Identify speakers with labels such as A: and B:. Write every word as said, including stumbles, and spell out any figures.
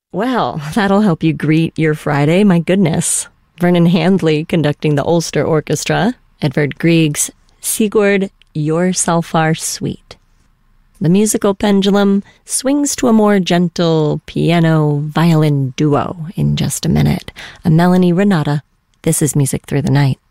A: Well, that'll help you greet your Friday, my goodness. Vernon Handley conducting the Ulster Orchestra, Edvard Grieg's Sigurd Jorsalfar Suite. The musical pendulum swings to a more gentle piano-violin duo in just a minute. I'm Melanie Renata. This is Music Through the Night.